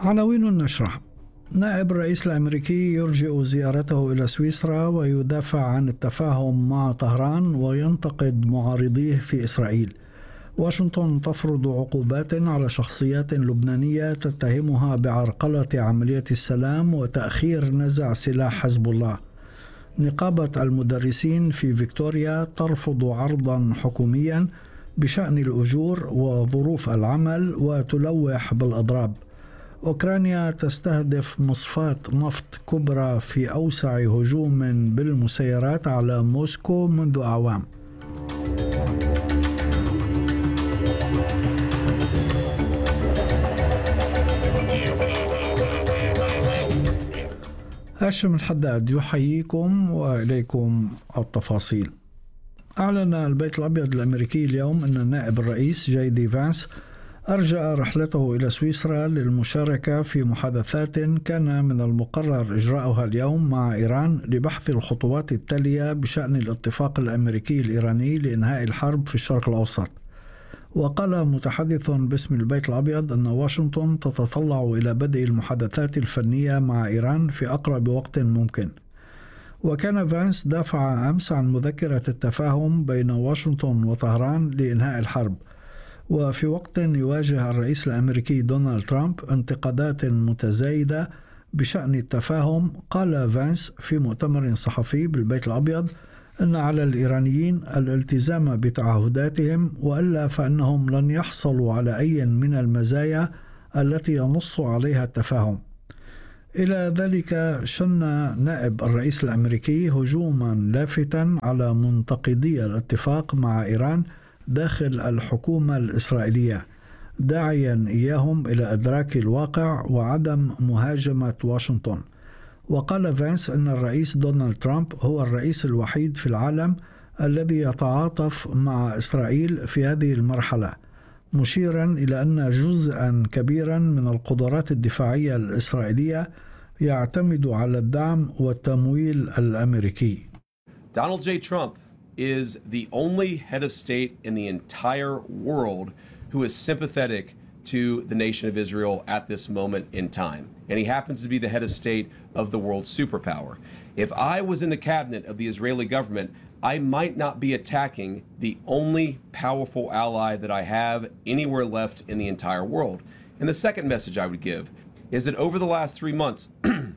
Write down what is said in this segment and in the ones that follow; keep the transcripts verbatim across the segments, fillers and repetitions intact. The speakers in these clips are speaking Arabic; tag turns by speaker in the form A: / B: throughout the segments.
A: عناوين النشرة: نائب الرئيس الأمريكي يرجئ زيارته إلى سويسرا ويدافع عن التفاهم مع طهران وينتقد معارضيه في إسرائيل. واشنطن تفرض عقوبات على شخصيات لبنانية تتهمها بعرقلة عملية السلام وتأخير نزع سلاح حزب الله. نقابة المدرسين في فيكتوريا ترفض عرضا حكوميا بشأن الأجور وظروف العمل وتلوح بالأضراب. أوكرانيا تستهدف مصفاة نفط كبرى في أوسع هجوم بالمسيرات على موسكو منذ أعوام. هاشم الحداد يحييكم وإليكم التفاصيل. أعلن البيت الأبيض الأمريكي اليوم أن نائب الرئيس جي دي فانس أرجأ رحلته إلى سويسرا للمشاركة في محادثات كان من المقرر إجراؤها اليوم مع إيران لبحث الخطوات التالية بشأن الاتفاق الأمريكي الإيراني لإنهاء الحرب في الشرق الأوسط. وقال متحدث باسم البيت الأبيض أن واشنطن تتطلع إلى بدء المحادثات الفنية مع إيران في أقرب وقت ممكن. وكان فانس دافع أمس عن مذكرة التفاهم بين واشنطن وطهران لإنهاء الحرب، وفي وقت يواجه الرئيس الأمريكي دونالد ترامب انتقادات متزايدة بشأن التفاهم. قال فانس في مؤتمر صحفي بالبيت الأبيض أن على الإيرانيين الالتزام بتعهداتهم، وإلا فإنهم لن يحصلوا على أي من المزايا التي ينص عليها التفاهم. إلى ذلك شن نائب الرئيس الأمريكي هجوما لافتا على منتقدي الاتفاق مع إيران داخل الحكومة الإسرائيلية، داعيا إياهم إلى إدراك الواقع وعدم مهاجمة واشنطن. وقال فانس أن الرئيس دونالد ترامب هو الرئيس الوحيد في العالم الذي يتعاطف مع إسرائيل في هذه المرحلة، مشيرا إلى أن جزءا كبيرا من القدرات الدفاعية الإسرائيلية يعتمد على الدعم والتمويل الأمريكي.
B: Donald J. Trump is the only head of state in the entire world who is sympathetic to the nation of Israel at this moment in time. And he happens to be the head of state of the world superpower. If I was in the cabinet of the Israeli government, I might not be attacking the only powerful ally that I have anywhere left in the entire world. And the second message I would give is that over the last three months,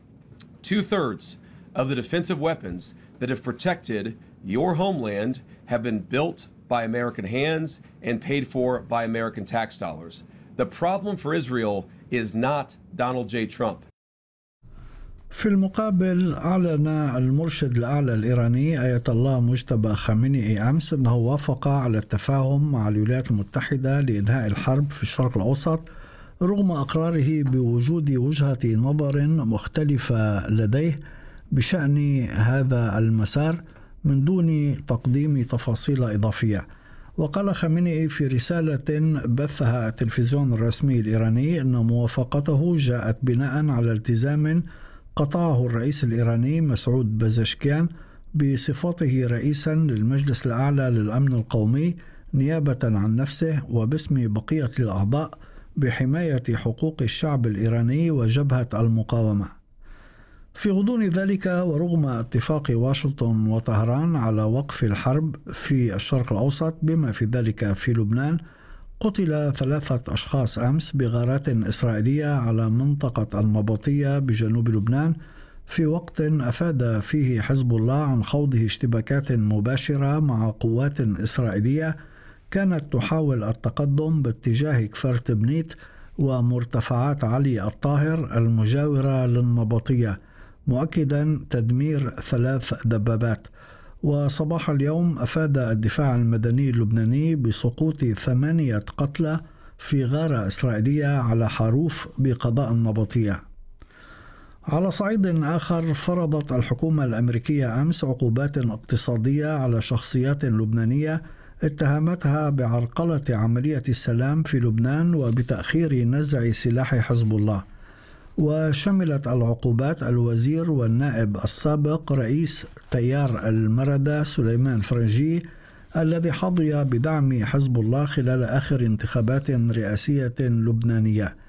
B: two-thirds of the defensive weapons that have protected your homeland have been built by American hands and paid for by American tax dollars. The problem for Israel is not Donald J. Trump.
A: في المقابل أعلن المرشد الأعلى الإيراني آية الله مجتبى خامنئي أمس أنه وافق على التفاهم مع الولايات المتحدة لإنهاء الحرب في الشرق الأوسط، رغم إقراره بوجود وجهة نظر مختلفة لديه بشأن هذا المسار من دون تقديم تفاصيل إضافية. وقال خامنئي في رسالة بثها التلفزيون الرسمي الإيراني أن موافقته جاءت بناء على التزام قطعه الرئيس الإيراني مسعود بزشكيان بصفته رئيسا للمجلس الأعلى للأمن القومي نيابة عن نفسه وباسم بقية الأعضاء بحماية حقوق الشعب الإيراني وجبهة المقاومة. في غضون ذلك ورغم اتفاق واشنطن وطهران على وقف الحرب في الشرق الأوسط بما في ذلك في لبنان، قتل ثلاثة أشخاص أمس بغارات إسرائيلية على منطقة النبطية بجنوب لبنان، في وقت أفاد فيه حزب الله عن خوضه اشتباكات مباشرة مع قوات إسرائيلية كانت تحاول التقدم باتجاه كفر تبنيت ومرتفعات علي الطاهر المجاورة للنبطية، مؤكدا تدمير ثلاث دبابات. وصباح اليوم أفاد الدفاع المدني اللبناني بسقوط ثمانية قتلى في غارة إسرائيلية على حروف بقضاء النبطية. على صعيد آخر، فرضت الحكومة الأمريكية أمس عقوبات اقتصادية على شخصيات لبنانية اتهمتها بعرقلة عملية السلام في لبنان وبتأخير نزع سلاح حزب الله. وشملت العقوبات الوزير والنائب السابق رئيس تيار المردة سليمان فرنجي الذي حظي بدعم حزب الله خلال آخر انتخابات رئاسية لبنانية.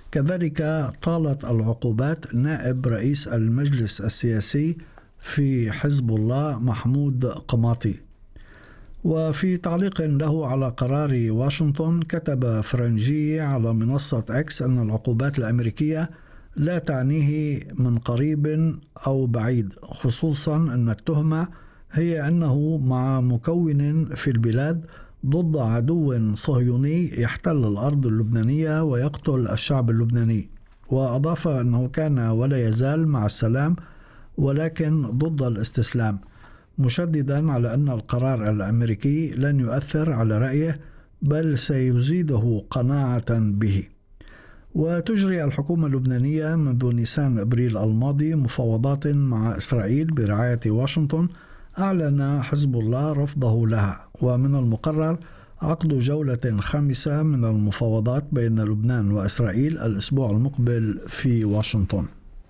A: كذلك طالت العقوبات نائب رئيس المجلس السياسي في حزب الله محمود قماطي. وفي تعليق له على قرار واشنطن كتب فرنجي على منصة إكس أن العقوبات الأمريكية لا تعنيه من قريب أو بعيد، خصوصا أن التهمة هي أنه مع مكون في البلاد ضد عدو صهيوني يحتل الأرض اللبنانية ويقتل الشعب اللبناني. وأضاف أنه كان ولا يزال مع السلام ولكن ضد الاستسلام، مشددا على أن القرار الأمريكي لن يؤثر على رأيه بل سيزيده قناعة به. وتجري الحكومة اللبنانية منذ نيسان أبريل الماضي مفاوضات مع إسرائيل برعاية واشنطن أعلن حزب الله رفضه لها، ومن المقرر عقد جولة خامسة من المفاوضات بين لبنان وإسرائيل الأسبوع المقبل في واشنطن.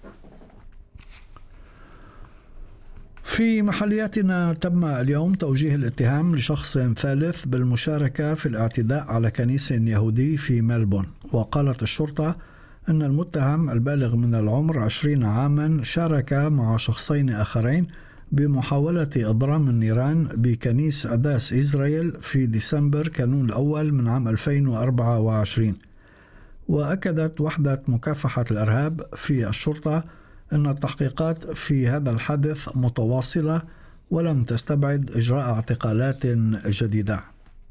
A: في محلياتنا تم اليوم توجيه الاتهام لشخص ثالث بالمشاركة في الاعتداء على كنيس يهودي في ملبون. وقالت الشرطة أن المتهم البالغ من العمر عشرين عاما شارك مع شخصين آخرين بمحاولة إضرام النيران بكنيس أداس إسرائيل في ديسمبر كانون الأول من عام ألفين وأربعة وعشرين. وأكدت وحدة مكافحة الإرهاب في الشرطة أن التحقيقات في هذا الحادث متواصلة ولم تستبعد إجراء اعتقالات جديدة.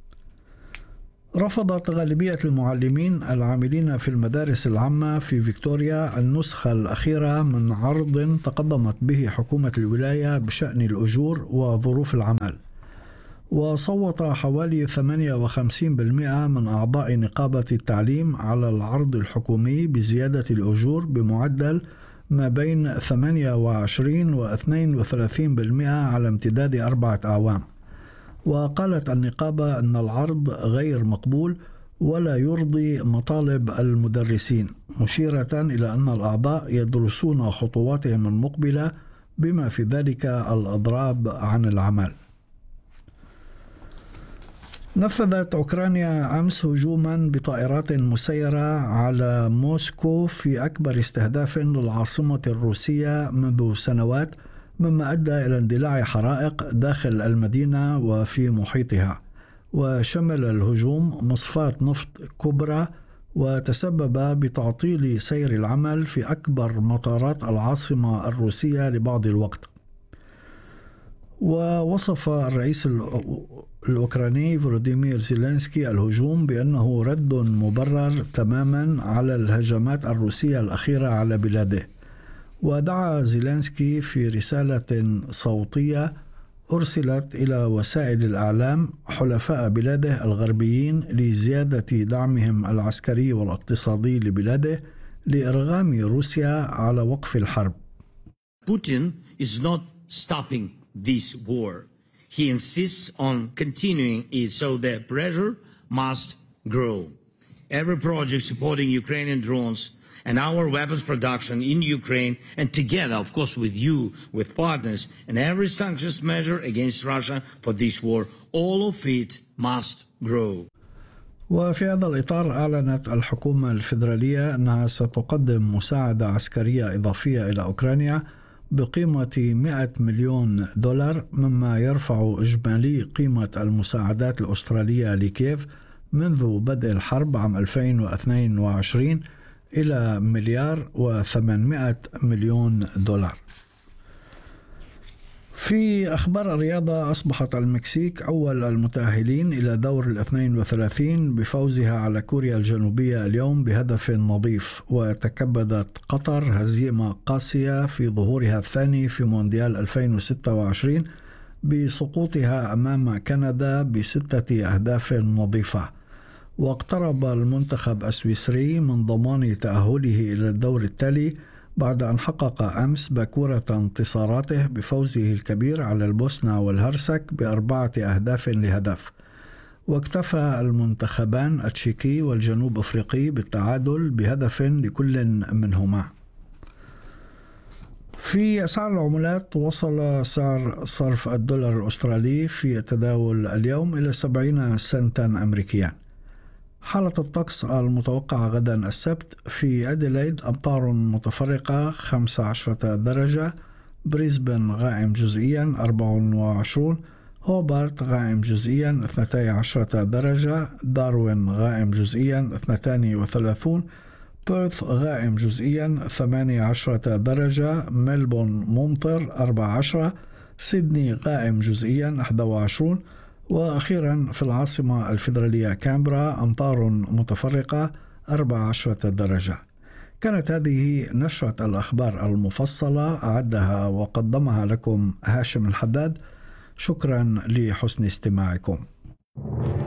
A: رفضت غالبية المعلمين العاملين في المدارس العامة في فيكتوريا النسخة الأخيرة من عرض تقدمت به حكومة الولاية بشأن الأجور وظروف العمل. وصوت حوالي ثمانية وخمسين بالمئة من أعضاء نقابة التعليم على العرض الحكومي بزيادة الأجور بمعدل ما بين ثمانية وعشرين واثنين وثلاثين بالمئة على امتداد أربعة أعوام. وقالت النقابة أن العرض غير مقبول ولا يرضي مطالب المدرسين، مشيرة إلى أن الأعضاء يدرسون خطواتهم المقبلة بما في ذلك الإضراب عن العمل. نفذت أوكرانيا أمس هجوما بطائرات مسيرة على موسكو في أكبر استهداف للعاصمة الروسية منذ سنوات، مما أدى إلى اندلاع حرائق داخل المدينة وفي محيطها. وشمل الهجوم مصفاة نفط كبرى وتسبب بتعطيل سير العمل في أكبر مطارات العاصمة الروسية لبعض الوقت. ووصف الرئيس الأوكراني فولوديمير زيلينسكي الهجوم بأنه رد مبرر تماما على الهجمات الروسية الأخيرة على بلاده. ودعا زيلينسكي في رسالة صوتية أرسلت إلى وسائل الإعلام حلفاء بلاده الغربيين لزيادة دعمهم العسكري والاقتصادي لبلاده لإرغام روسيا على وقف الحرب.
C: Putin is not stopping this war. He insists on continuing it, so the pressure must grow. Every project supporting Ukrainian drones and our weapons production in Ukraine, and together, of course, with you, with partners, and every sanctions measure against Russia for this war, all of it must grow.
A: وفي هذا الإطار أعلنت الحكومة الفيدرالية أنها ستقدم مساعدة عسكرية إضافية إلى أوكرانيا بقيمة مئة مليون دولار، مما يرفع إجمالي قيمة المساعدات الأسترالية لكييف منذ بدء الحرب عام ألفين واثنين وعشرين إلى مليار وثمانمائة مليون دولار. في أخبار الرياضة، أصبحت المكسيك أول المتأهلين إلى دور الاثنين وثلاثين بفوزها على كوريا الجنوبية اليوم بهدف نظيف. وتكبدت قطر هزيمة قاسية في ظهورها الثاني في مونديال ألفين وستة وعشرين بسقوطها أمام كندا بستة أهداف نظيفة. واقترب المنتخب السويسري من ضمان تأهله إلى الدور التالي بعد أن حقق أمس باكورة انتصاراته بفوزه الكبير على البوسنة والهرسك بأربعة أهداف لهدف. واكتفى المنتخبان التشيكي والجنوب أفريقي بالتعادل بهدف لكل منهما. في أسعار العملات، وصل سعر صرف الدولار الأسترالي في التداول اليوم إلى سبعين سنتا أمريكيا. حالة الطقس المتوقعة غدا السبت: في أديلايد أمطار متفرقة خمسة عشر درجة، بريسبن غائم جزئيا أربعة وعشرين، هوبارت غائم جزئيا اثنتي عشرة درجة، داروين غائم جزئيا اثنتان وثلاثون، بيرث غائم جزئيا ثمانية عشر درجة، ملبون ممطر أربعة عشر، سيدني غائم جزئيا إحدى وعشرين، وأخيرا في العاصمة الفيدرالية كامبرا أمطار متفرقة أربعة عشر درجة. كانت هذه نشرة الأخبار المفصلة، أعدها وقدمها لكم هاشم الحداد. شكرا لحسن استماعكم.